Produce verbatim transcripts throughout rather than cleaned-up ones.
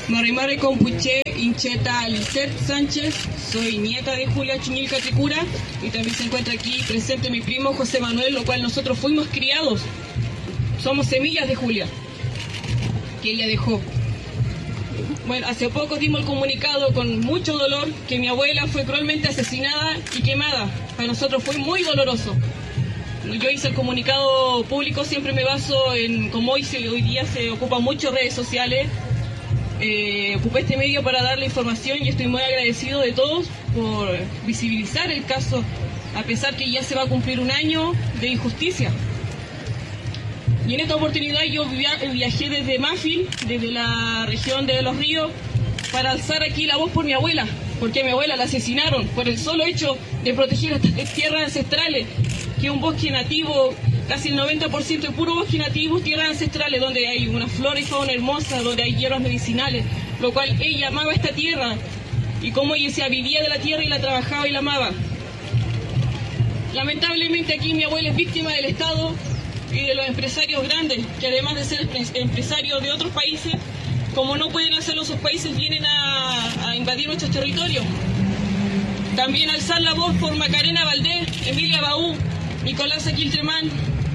Marimare Compuche, Incheta Lisset Sánchez, soy nieta de Julia Chuñil Catricura y también se encuentra aquí presente mi primo José Manuel, lo cual nosotros fuimos criados. Somos semillas de Julia, que ella dejó. Bueno, hace poco dimos el comunicado con mucho dolor que mi abuela fue cruelmente asesinada y quemada. Para nosotros fue muy doloroso. Yo hice el comunicado público, siempre me baso en, como hoy, se, hoy día se ocupan mucho redes sociales, eh, ocupé este medio para dar la información y estoy muy agradecido de todos por visibilizar el caso, a pesar que ya se va a cumplir un año de injusticia. Y en esta oportunidad yo viajé desde Mafil, desde la región de Los Ríos, para alzar aquí la voz por mi abuela, porque a mi abuela la asesinaron por el solo hecho de proteger estas tierras ancestrales, que es un bosque nativo, casi el noventa por ciento de puro bosque nativo, tierras ancestrales, donde hay una flora y fauna hermosa, donde hay hierbas medicinales, lo cual ella amaba esta tierra, y como ella se vivía de la tierra y la trabajaba y la amaba. Lamentablemente aquí mi abuela es víctima del Estado y de los empresarios grandes, que además de ser empresarios de otros países, como no pueden hacerlo sus países, vienen a, a invadir nuestros territorios. También alzar la voz por Macarena Valdés, Emilia Baú, Nicolás Aquiltremán,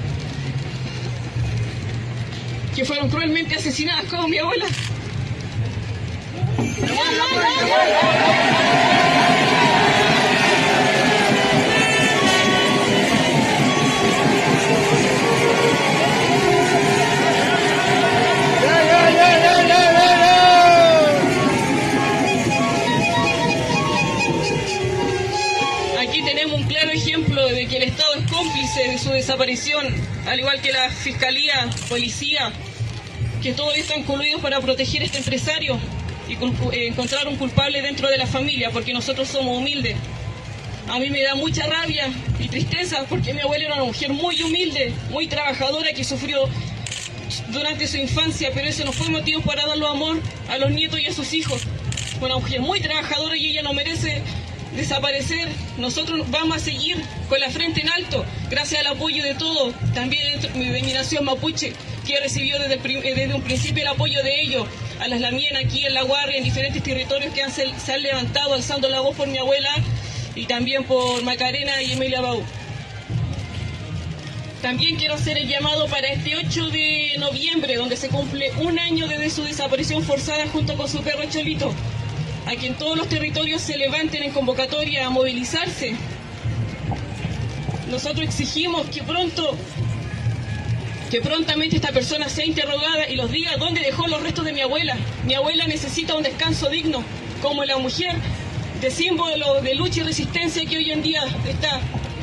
que fueron cruelmente asesinadas como mi abuela. Aquí tenemos un claro ejemplo de que el Estado es cómplice de su desaparición, al igual que la Fiscalía, Policía, que todos están coludidos para proteger a este empresario y eh, encontrar un culpable dentro de la familia, porque nosotros somos humildes. A mí me da mucha rabia y tristeza porque mi abuela era una mujer muy humilde, muy trabajadora, que sufrió durante su infancia, pero eso no fue motivo para darle amor a los nietos y a sus hijos. Fue una mujer muy trabajadora y ella no merece desaparecer. Nosotros vamos a seguir con la frente en alto, gracias al apoyo de todos, también de mi nación mapuche, que recibió desde, el, desde un principio el apoyo de ellos, a las lamienas aquí en La Guardia, en diferentes territorios que han, se, se han levantado alzando la voz por mi abuela y también por Macarena y Emilia Baú. También quiero hacer el llamado para este ocho de noviembre, donde se cumple un año desde su desaparición forzada junto con su perro Cholito, a que en todos los territorios se levanten en convocatoria a movilizarse. Nosotros exigimos que pronto, que prontamente esta persona sea interrogada y los diga dónde dejó los restos de mi abuela. Mi abuela necesita un descanso digno, como la mujer de símbolo de lucha y resistencia que hoy en día está.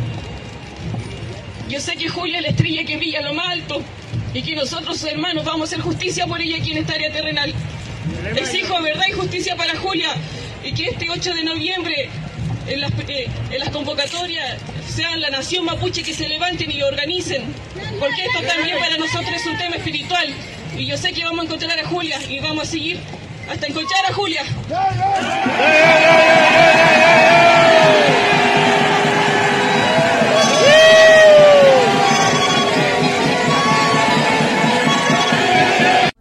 Yo sé que Julia es la estrella que brilla a lo más alto y que nosotros, sus hermanos, vamos a hacer justicia por ella aquí en esta área terrenal. Exijo verdad y justicia para Julia y que este ocho de noviembre en las, eh, en las convocatorias sean la nación mapuche que se levanten y lo organicen, porque esto también para nosotros es un tema espiritual y yo sé que vamos a encontrar a Julia y vamos a seguir hasta encontrar a Julia.